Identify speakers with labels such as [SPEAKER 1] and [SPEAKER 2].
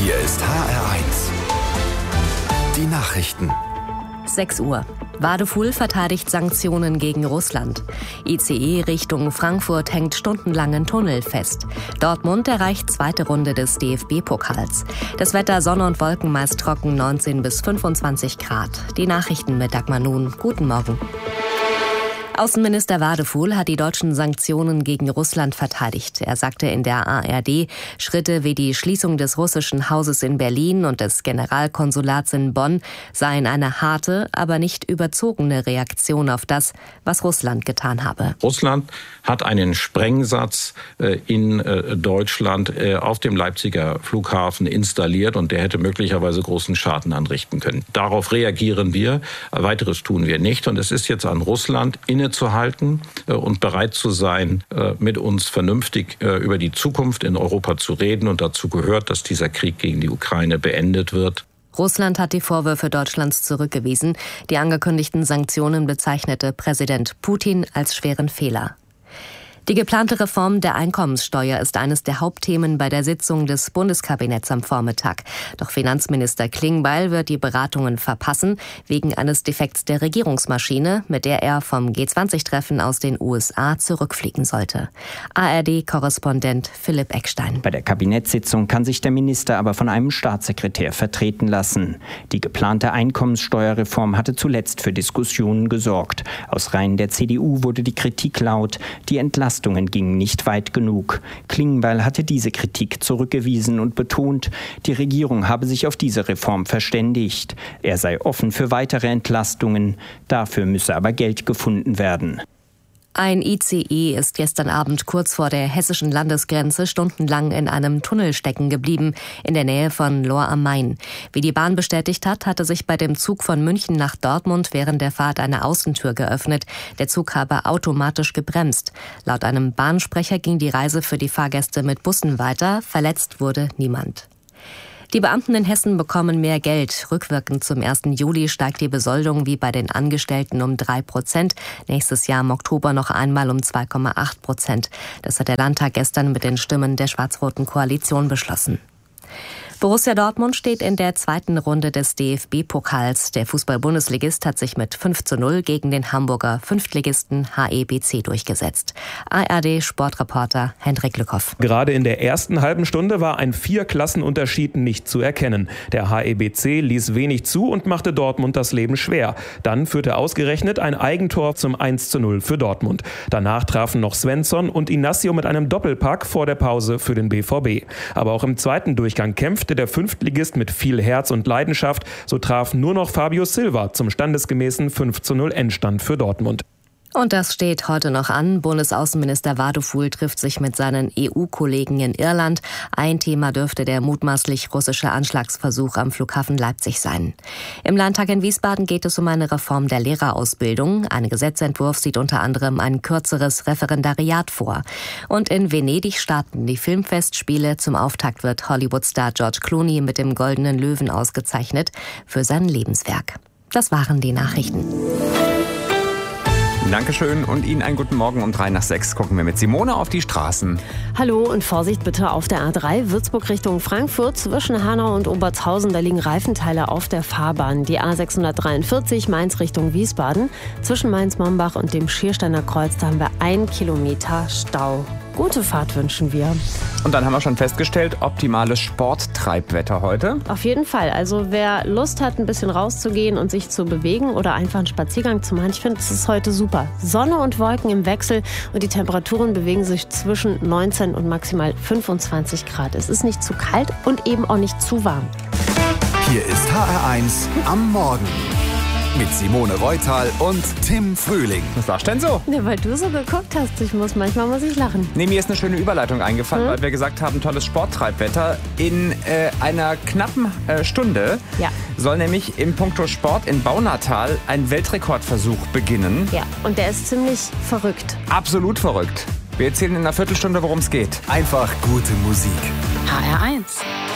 [SPEAKER 1] Hier ist HR1. Die Nachrichten.
[SPEAKER 2] 6 Uhr. Wadefuhl verteidigt Sanktionen gegen Russland. ICE Richtung Frankfurt hängt stundenlang in Tunnel fest. Dortmund erreicht zweite Runde des DFB-Pokals. Das Wetter Sonne und Wolken meist trocken, 19 bis 25 Grad. Die Nachrichten mit Dagmar Nun. Guten Morgen. Außenminister Wadefuhl hat die deutschen Sanktionen gegen Russland verteidigt. Er sagte in der ARD, Schritte wie die Schließung des russischen Hauses in Berlin und des Generalkonsulats in Bonn seien eine harte, aber nicht überzogene Reaktion auf das, was Russland getan habe.
[SPEAKER 3] Russland hat einen Sprengsatz in Deutschland auf dem Leipziger Flughafen installiert und der hätte möglicherweise großen Schaden anrichten können. Darauf reagieren wir. Weiteres tun wir nicht. Und es ist jetzt an Russland, innezuhalten und bereit zu sein, mit uns vernünftig über die Zukunft in Europa zu reden. Und dazu gehört, dass dieser Krieg gegen die Ukraine beendet wird.
[SPEAKER 2] Russland hat die Vorwürfe Deutschlands zurückgewiesen. Die angekündigten Sanktionen bezeichnete Präsident Putin als schweren Fehler. Die geplante Reform der Einkommenssteuer ist eines der Hauptthemen bei der Sitzung des Bundeskabinetts am Vormittag. Doch Finanzminister Klingbeil wird die Beratungen verpassen, wegen eines Defekts der Regierungsmaschine, mit der er vom G20-Treffen aus den USA zurückfliegen sollte. ARD-Korrespondent Philipp Eckstein.
[SPEAKER 4] Bei der Kabinettssitzung kann sich der Minister aber von einem Staatssekretär vertreten lassen. Die geplante Einkommenssteuerreform hatte zuletzt für Diskussionen gesorgt. Aus Reihen der CDU wurde die Kritik laut, die Entlastungen gingen nicht weit genug. Klingbeil hatte diese Kritik zurückgewiesen und betont, die Regierung habe sich auf diese Reform verständigt. Er sei offen für weitere Entlastungen. Dafür müsse aber Geld gefunden werden.
[SPEAKER 2] Ein ICE ist gestern Abend kurz vor der hessischen Landesgrenze stundenlang in einem Tunnel stecken geblieben, in der Nähe von Lohr am Main. Wie die Bahn bestätigt hat, hatte sich bei dem Zug von München nach Dortmund während der Fahrt eine Außentür geöffnet. Der Zug habe automatisch gebremst. Laut einem Bahnsprecher ging die Reise für die Fahrgäste mit Bussen weiter. Verletzt wurde niemand. Die Beamten in Hessen bekommen mehr Geld. Rückwirkend zum 1. Juli steigt die Besoldung wie bei den Angestellten um 3%. Nächstes Jahr im Oktober noch einmal um 2,8%. Das hat der Landtag gestern mit den Stimmen der schwarz-roten Koalition beschlossen. Borussia Dortmund steht in der zweiten Runde des DFB-Pokals. Der Fußball-Bundesligist hat sich mit 5:0 gegen den Hamburger Fünftligisten HEBC durchgesetzt. ARD-Sportreporter Hendrik Lückhoff.
[SPEAKER 5] Gerade in der ersten halben Stunde war ein 4-Klassenunterschied nicht zu erkennen. Der HEBC ließ wenig zu und machte Dortmund das Leben schwer. Dann führte ausgerechnet ein Eigentor zum 1:0 für Dortmund. Danach trafen noch Svensson und Inacio mit einem Doppelpack vor der Pause für den BVB. Aber auch im zweiten Durchgang kämpfte der Fünftligist mit viel Herz und Leidenschaft. So traf nur noch Fabio Silva zum standesgemäßen 5:0 Endstand für Dortmund.
[SPEAKER 2] Und das steht heute noch an. Bundesaußenminister Wadefuhl trifft sich mit seinen EU-Kollegen in Irland. Ein Thema dürfte der mutmaßlich russische Anschlagsversuch am Flughafen Leipzig sein. Im Landtag in Wiesbaden geht es um eine Reform der Lehrerausbildung. Ein Gesetzentwurf sieht unter anderem ein kürzeres Referendariat vor. Und in Venedig starten die Filmfestspiele. Zum Auftakt wird Hollywood-Star George Clooney mit dem Goldenen Löwen ausgezeichnet für sein Lebenswerk. Das waren die Nachrichten.
[SPEAKER 6] Dankeschön und Ihnen einen guten Morgen. Um 5:03 gucken wir mit Simone auf die Straßen.
[SPEAKER 7] Hallo und Vorsicht bitte auf der A3 Würzburg Richtung Frankfurt. Zwischen Hanau und Obertshausen, da liegen Reifenteile auf der Fahrbahn. Die A643 Mainz Richtung Wiesbaden. Zwischen Mainz-Mombach und dem Schiersteiner Kreuz, da haben wir 1 Kilometer Stau. Gute Fahrt wünschen wir.
[SPEAKER 6] Und dann haben wir schon festgestellt, optimales Sporttreibwetter heute.
[SPEAKER 7] Auf jeden Fall. Also wer Lust hat, ein bisschen rauszugehen und sich zu bewegen oder einfach einen Spaziergang zu machen, ich finde, es ist heute super. Sonne und Wolken im Wechsel und die Temperaturen bewegen sich zwischen 19 und maximal 25 Grad. Es ist nicht zu kalt und eben auch nicht zu warm.
[SPEAKER 1] Hier ist HR1 am Morgen. Mit Simone Reutal und Tim Frühling.
[SPEAKER 6] Was sagst du denn so?
[SPEAKER 7] Ja, weil du so geguckt hast. Manchmal muss ich lachen.
[SPEAKER 6] Nee, mir ist eine schöne Überleitung eingefallen, weil wir gesagt haben, tolles Sporttreibwetter. In einer knappen Stunde soll nämlich im Puncto Sport in Baunatal ein Weltrekordversuch beginnen.
[SPEAKER 7] Ja, und der ist ziemlich verrückt.
[SPEAKER 6] Absolut verrückt. Wir erzählen in einer Viertelstunde, worum es geht.
[SPEAKER 1] Einfach gute Musik.
[SPEAKER 2] HR1.